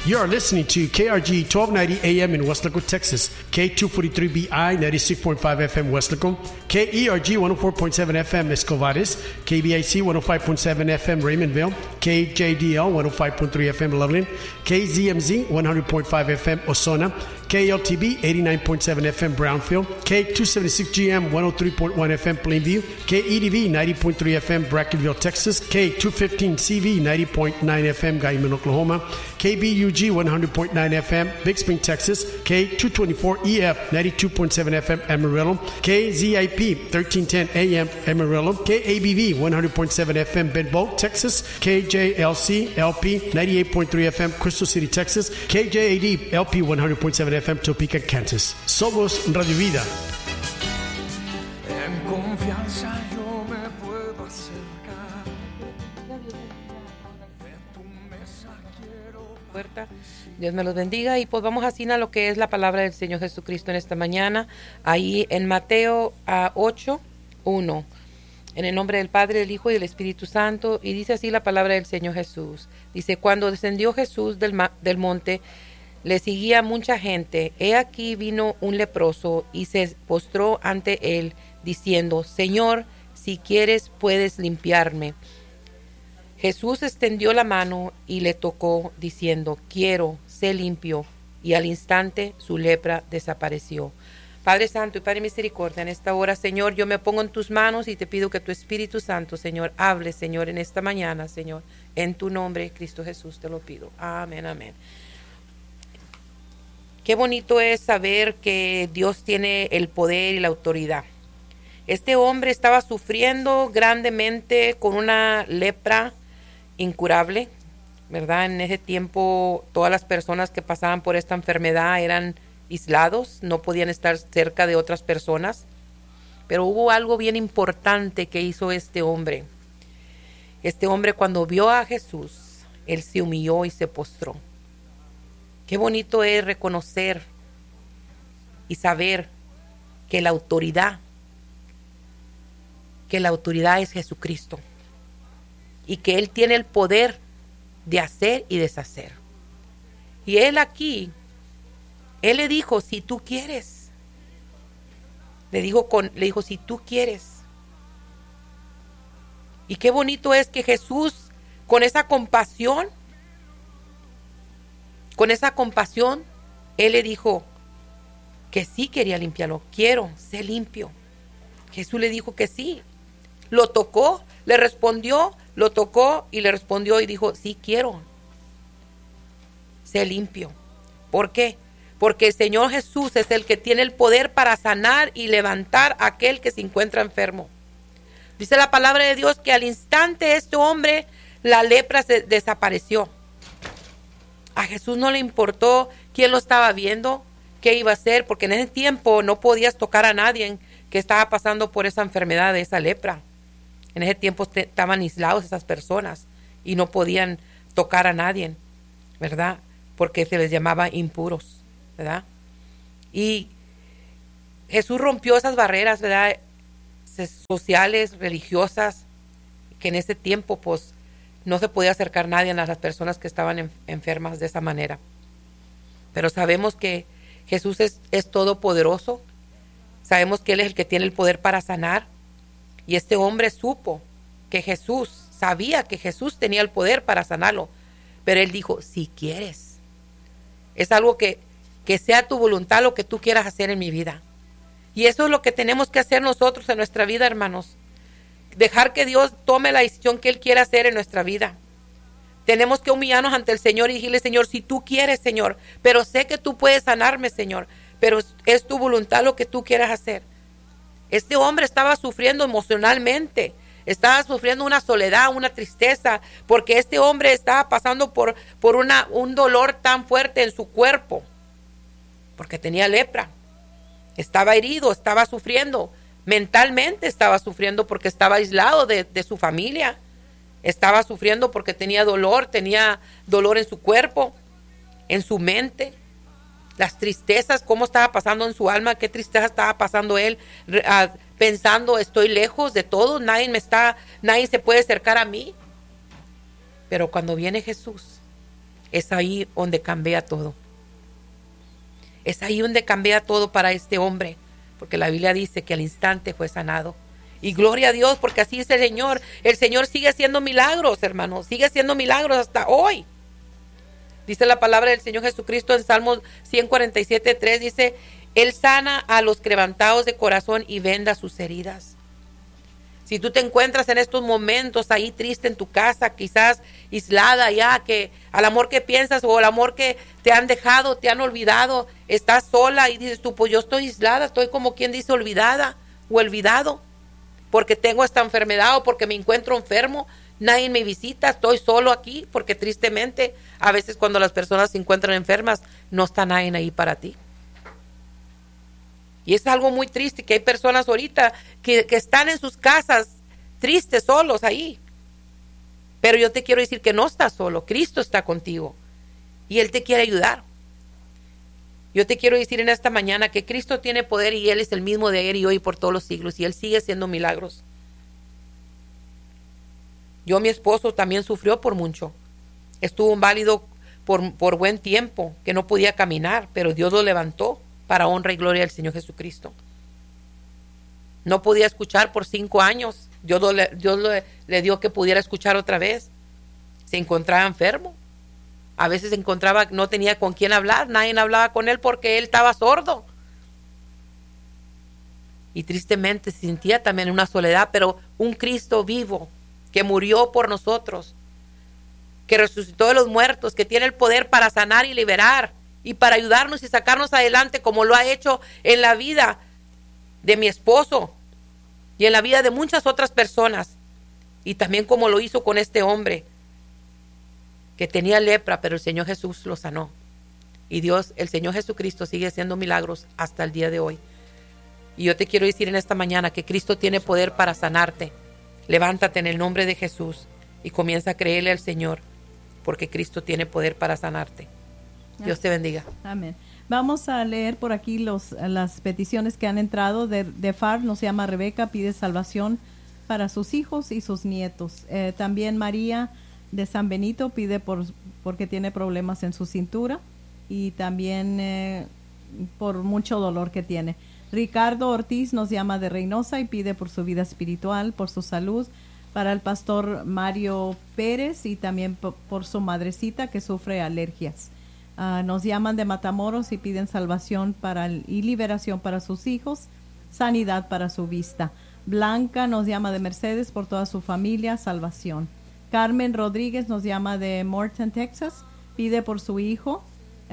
You are listening to KRG 1290 AM in Westlaco, Texas, K243BI 96.5 FM Westlaco, KERG 104.7 FM Escovares, KBIC 105.7 FM Raymondville, KJDL 105.3 FM Loveland, KZMZ 100.5 FM Osona, KLTB 89.7 FM Brownfield, K276GM 103.1 FM Plainview, KEDV 90.3 FM Brackenville, Texas, K215CV 90.9 FM Guyman, Oklahoma, KBUG 100.9 FM Big Spring, Texas, K224EF 92.7 FM Amarillo, KZIP 1310 AM Amarillo, KABV 100.7 FM Benbow, Texas, KJLC LP 98.3 FM Crystal City, Texas, KJAD LP 100.7 FM Topeka, Kansas. Somos Radio Vida. En confianza yo me puedo acercar. De tu mesa quiero puerta. Dios me los bendiga y pues vamos así a lo que es la palabra del Señor Jesucristo en esta mañana, ahí en Mateo 8:1. En el nombre del Padre, del Hijo y del Espíritu Santo, y dice así la palabra del Señor Jesús. Dice, cuando descendió Jesús del monte, le seguía mucha gente. He aquí vino un leproso y se postró ante él, diciendo, Señor, si quieres puedes limpiarme. Jesús extendió la mano y le tocó, diciendo, quiero, sé limpio. Y al instante su lepra desapareció. Padre Santo y Padre Misericordia, en esta hora, Señor, yo me pongo en tus manos y te pido que tu Espíritu Santo, Señor, hable, Señor, en esta mañana, Señor. En tu nombre, Cristo Jesús, te lo pido. Amén, amén. Qué bonito es saber que Dios tiene el poder y la autoridad. Este hombre estaba sufriendo grandemente con una lepra incurable, ¿verdad? En ese tiempo todas las personas que pasaban por esta enfermedad eran aislados, no podían estar cerca de otras personas. Pero hubo algo bien importante que hizo este hombre. Este hombre, cuando vio a Jesús, él se humilló y se postró. Qué bonito es reconocer y saber que la autoridad es Jesucristo y que Él tiene el poder de hacer y deshacer. Y Él aquí, Él le dijo, si tú quieres, le dijo, si tú quieres. Y qué bonito es que Jesús, con esa compasión, Él le dijo que sí quería limpiarlo. Quiero, sé limpio. Jesús le dijo que sí. Lo tocó, le respondió, lo tocó y le respondió y dijo, sí quiero, sé limpio. ¿Por qué? Porque el Señor Jesús es el que tiene el poder para sanar y levantar a aquel que se encuentra enfermo. Dice la palabra de Dios que al instante este hombre, la lepra se desapareció. A Jesús no le importó quién lo estaba viendo, qué iba a hacer, porque en ese tiempo no podías tocar a nadie que estaba pasando por esa enfermedad de esa lepra. En ese tiempo estaban aislados esas personas y no podían tocar a nadie, ¿verdad? Porque se les llamaba impuros, ¿verdad? Y Jesús rompió esas barreras, ¿verdad? Sociales, religiosas, que en ese tiempo pues no se podía acercar nadie a las personas que estaban enfermas de esa manera. Pero sabemos que Jesús es todopoderoso. Sabemos que Él es el que tiene el poder para sanar. Y este hombre sabía que Jesús tenía el poder para sanarlo. Pero él dijo, si quieres. Es algo que sea tu voluntad lo que tú quieras hacer en mi vida. Y eso es lo que tenemos que hacer nosotros en nuestra vida, hermanos. Dejar que Dios tome la decisión que Él quiere hacer en nuestra vida. Tenemos que humillarnos ante el Señor y decirle, Señor, si tú quieres, Señor, pero sé que tú puedes sanarme, Señor, pero es tu voluntad lo que tú quieras hacer. Este hombre estaba sufriendo emocionalmente, estaba sufriendo una soledad, una tristeza, porque este hombre estaba pasando por un dolor tan fuerte en su cuerpo, porque tenía lepra. Estaba herido, estaba sufriendo. Mentalmente estaba sufriendo porque estaba aislado de su familia. Estaba sufriendo porque tenía dolor en su cuerpo, en su mente. Las tristezas, cómo estaba pasando en su alma, qué tristeza estaba pasando él, pensando, estoy lejos de todo, nadie se puede acercar a mí. Pero cuando viene Jesús, es ahí donde cambia todo. Es ahí donde cambia todo para este hombre, porque la Biblia dice que al instante fue sanado. Y gloria a Dios, porque así es el Señor. El Señor sigue haciendo milagros, hermanos. Sigue haciendo milagros hasta hoy. Dice la palabra del Señor Jesucristo en Salmos 147:3, dice, Él sana a los quebrantados de corazón y venda sus heridas. Si tú te encuentras en estos momentos ahí triste en tu casa, quizás aislada ya, que al amor que piensas o al amor que te han dejado, te han olvidado, estás sola y dices tú, pues yo estoy aislada, estoy como quien dice olvidada o olvidado, porque tengo esta enfermedad o porque me encuentro enfermo, nadie me visita, estoy solo aquí, porque tristemente a veces cuando las personas se encuentran enfermas no está nadie ahí para ti. Y es algo muy triste que hay personas ahorita que están en sus casas tristes, solos ahí. Pero yo te quiero decir que no estás solo, Cristo está contigo y Él te quiere ayudar. Yo te quiero decir en esta mañana que Cristo tiene poder y Él es el mismo de ayer y hoy por todos los siglos y Él sigue haciendo milagros. Mi esposo también sufrió por mucho. Estuvo inválido por buen tiempo, que no podía caminar, pero Dios lo levantó para honra y gloria del Señor Jesucristo. No podía escuchar por 5 años. Dios le dio que pudiera escuchar otra vez. Se encontraba enfermo. A veces se encontraba, no tenía con quién hablar. Nadie hablaba con él porque él estaba sordo. Y tristemente se sentía también una soledad, pero un Cristo vivo que murió por nosotros, que resucitó de los muertos, que tiene el poder para sanar y liberar y para ayudarnos y sacarnos adelante como lo ha hecho en la vida de mi esposo y en la vida de muchas otras personas y también como lo hizo con este hombre que tenía lepra, pero el Señor Jesús lo sanó. Y Dios, el Señor Jesucristo sigue haciendo milagros hasta el día de hoy. Y yo te quiero decir en esta mañana que Cristo tiene poder para sanarte. Levántate en el nombre de Jesús y comienza a creerle al Señor, porque Cristo tiene poder para sanarte. Dios te bendiga. Amén. Vamos a leer por aquí las peticiones que han entrado. De Far nos llama Rebeca, pide salvación para sus hijos y sus nietos. También María de San Benito pide porque tiene problemas en su cintura y también por mucho dolor que tiene. Ricardo Ortiz nos llama de Reynosa y pide por su vida espiritual, por su salud, para el pastor Mario Pérez y también por su madrecita que sufre alergias. Nos llaman de Matamoros y piden salvación y liberación para sus hijos, sanidad para su vista. Blanca nos llama de Mercedes por toda su familia, salvación. Carmen Rodríguez nos llama de Morton, Texas, pide por su hijo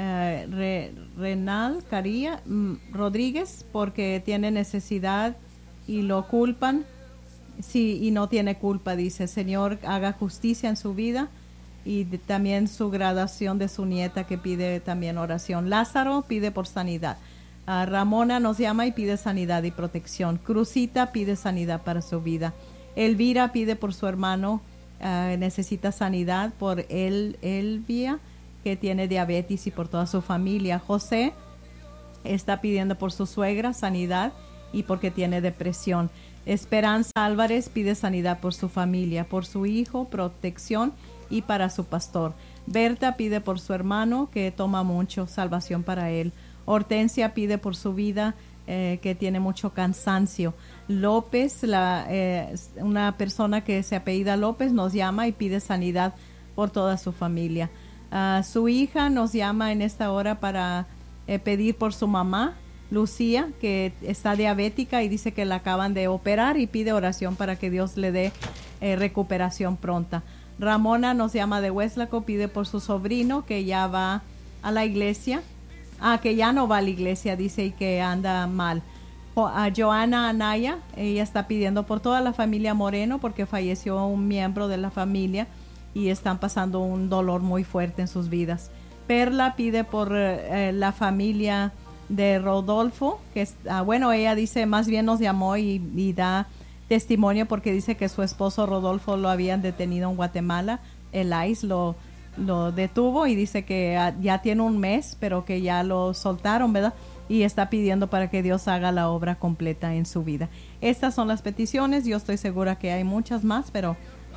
Renal Caría Rodríguez porque tiene necesidad y lo culpan. Sí, y no tiene culpa, dice. Señor, haga justicia en su vida. Y también su graduación de su nieta que pide también oración. Lázaro pide por sanidad. Ramona nos llama y pide sanidad y protección. Cruzita pide sanidad para su vida. Elvira pide por su hermano, necesita sanidad por Elvia, que tiene diabetes y por toda su familia. José está pidiendo por su suegra sanidad y porque tiene depresión. Esperanza Álvarez pide sanidad por su familia, por su hijo, protección y para su pastor. Berta pide por su hermano que toma mucho, salvación para él. Hortensia pide por su vida, que tiene mucho cansancio. López, una persona que se apellida López, nos llama y pide sanidad por toda su familia. Su hija nos llama en esta hora para pedir por su mamá, Lucía, que está diabética y dice que la acaban de operar y pide oración para que Dios le dé recuperación pronta. Ramona nos llama de Hueslaco, pide por su sobrino que ya va a la iglesia, que ya no va a la iglesia, dice, y que anda mal. A Joana Anaya, ella está pidiendo por toda la familia Moreno porque falleció un miembro de la familia y están pasando un dolor muy fuerte en sus vidas. Perla pide por la familia de Rodolfo, que ella dice, más bien nos llamó y da testimonio porque dice que su esposo Rodolfo lo habían detenido en Guatemala. El ICE lo detuvo y dice que ya tiene un mes, pero que ya lo soltaron, ¿verdad? Y está pidiendo para que Dios haga la obra completa en su vida. Estas son las peticiones. Yo estoy segura que hay muchas más, pero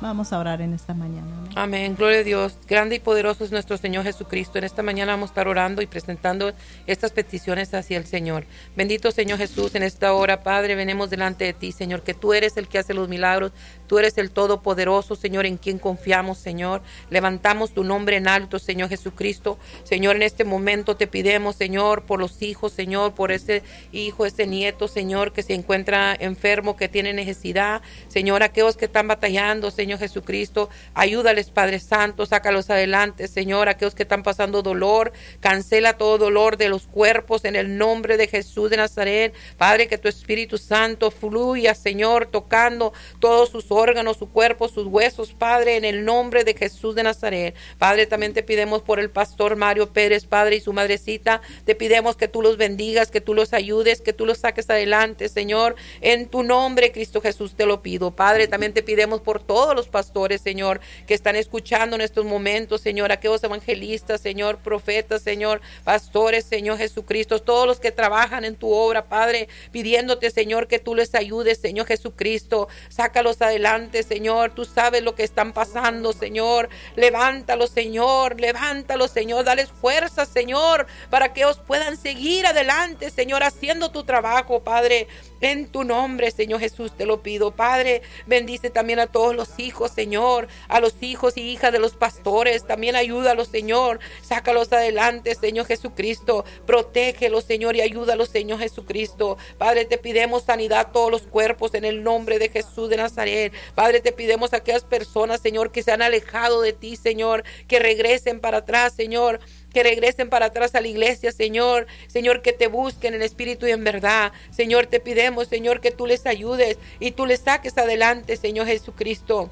Vamos a orar en esta mañana. Amén. Amén. Gloria a Dios. Grande y poderoso es nuestro Señor Jesucristo. En esta mañana vamos a estar orando y presentando estas peticiones hacia el Señor. Bendito Señor Jesús, en esta hora, Padre, venimos delante de ti, Señor, que tú eres el que hace los milagros. Tú eres el Todopoderoso, Señor, en quien confiamos, Señor. Levantamos tu nombre en alto, Señor Jesucristo. Señor, en este momento te pidemos, Señor, por los hijos, Señor, por ese hijo, ese nieto, Señor, que se encuentra enfermo, que tiene necesidad. Señor, aquellos que están batallando, Señor Jesucristo, ayúdales, Padre Santo, sácalos adelante, Señor. Aquellos que están pasando dolor, cancela todo dolor de los cuerpos en el nombre de Jesús de Nazaret. Padre, que tu Espíritu Santo fluya, Señor, tocando todos sus órganos, su cuerpo, sus huesos, Padre, en el nombre de Jesús de Nazaret. Padre, también te pidemos por el pastor Mario Pérez, Padre, y su madrecita. Te pidemos que tú los bendigas, que tú los ayudes, que tú los saques adelante, Señor. En tu nombre, Cristo Jesús, te lo pido. Padre, también te pidemos por todos los pastores, Señor, que están escuchando en estos momentos, Señor, aquellos evangelistas, Señor, profetas, Señor, pastores, Señor Jesucristo, todos los que trabajan en tu obra, Padre, pidiéndote, Señor, que tú les ayudes, Señor Jesucristo. Sácalos adelante, Señor. Tú sabes lo que están pasando, Señor. Levántalos, Señor. Levántalos, Señor. Dales fuerza, Señor, para que ellos puedan seguir adelante, Señor, haciendo tu trabajo, Padre. En tu nombre, Señor Jesús, te lo pido, Padre. Bendice también a todos los hijos, Señor, a los hijos y hijas de los pastores. También ayúdalos, Señor. Sácalos adelante, Señor Jesucristo. Protégelos, Señor, y ayúdalos, Señor Jesucristo. Padre, te pidemos sanidad a todos los cuerpos en el nombre de Jesús de Nazaret. Padre, te pidemos a aquellas personas, Señor, que se han alejado de ti, Señor, que regresen para atrás, Señor. Que regresen para atrás a la iglesia, Señor. Señor, que te busquen en espíritu y en verdad. Señor, te pidemos, Señor, que tú les ayudes y tú les saques adelante, Señor Jesucristo.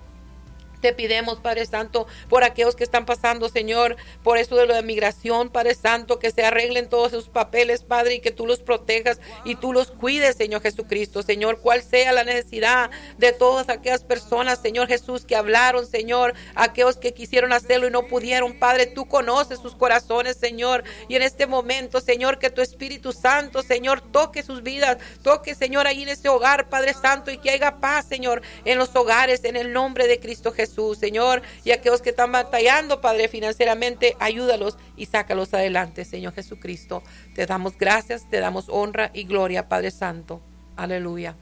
Te pidemos, Padre Santo, por aquellos que están pasando, Señor, por eso de lo de migración, Padre Santo, que se arreglen todos sus papeles, Padre, y que tú los protejas y tú los cuides, Señor Jesucristo. Señor, cuál sea la necesidad de todas aquellas personas, Señor Jesús, que hablaron, Señor, aquellos que quisieron hacerlo y no pudieron, Padre, tú conoces sus corazones, Señor, y en este momento, Señor, que tu Espíritu Santo, Señor, toque sus vidas, toque, Señor, ahí en ese hogar, Padre Santo, y que haya paz, Señor, en los hogares, en el nombre de Cristo Jesús. Señor, y aquellos que están batallando, Padre, financieramente, ayúdalos y sácalos adelante, Señor Jesucristo. Te damos gracias, te damos honra y gloria, Padre Santo. Aleluya.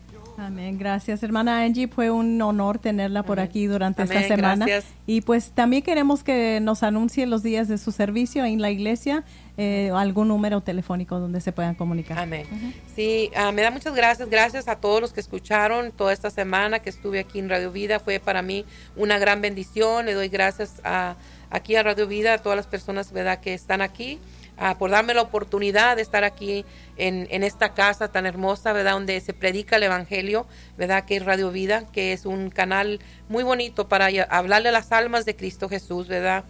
Amén. Gracias, hermana Angie. Fue un honor tenerla por aquí durante Amén. esta semana. Gracias. Y pues también queremos que nos anuncie los días de su servicio en la iglesia, algún número telefónico donde se puedan comunicar. Amén. Sí, me da muchas gracias. Gracias a todos los que escucharon toda esta semana que estuve aquí en Radio Vida. Fue para mí una gran bendición. Le doy gracias aquí a Radio Vida, a todas las personas, ¿verdad?, que están aquí. Por darme la oportunidad de estar aquí en esta casa tan hermosa, ¿verdad?, donde se predica el Evangelio, ¿verdad?, que es Radio Vida, que es un canal muy bonito para hablarle a las almas de Cristo Jesús, ¿verdad?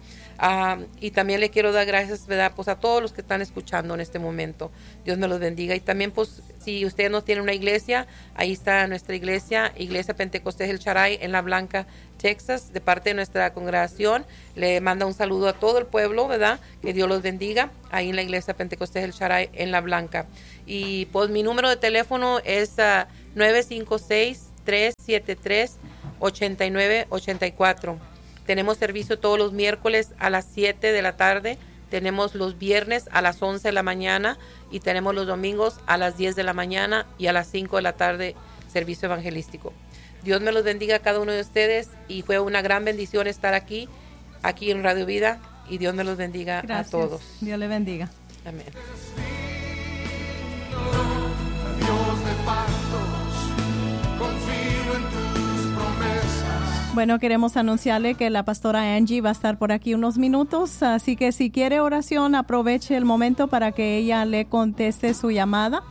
Y también le quiero dar gracias, ¿verdad?, pues a todos los que están escuchando en este momento. Dios me los bendiga. Y también, pues, si ustedes no tienen una iglesia, ahí está nuestra iglesia, Iglesia Pentecostés El Shaddai en La Blanca, Texas, de parte de nuestra congregación. Le manda un saludo a todo el pueblo, ¿verdad? Que Dios los bendiga, ahí en la Iglesia Pentecostés El Shaddai en La Blanca. Y pues mi número de teléfono es 956-373-8984. Tenemos servicio todos los miércoles a las 7 de la tarde. Tenemos los viernes a las 11 de la mañana y tenemos los domingos a las 10 de la mañana y a las 5 de la tarde servicio evangelístico. Dios me los bendiga a cada uno de ustedes y fue una gran bendición estar aquí en Radio Vida y Dios me los bendiga. Gracias. A todos. Dios le bendiga. Amén. Dios de pactos, confío en tus promesas. Bueno, queremos anunciarle que la pastora Angie va a estar por aquí unos minutos, así que si quiere oración, aproveche el momento para que ella le conteste su llamada.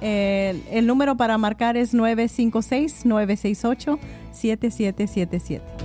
El número para marcar es 956-968-7777.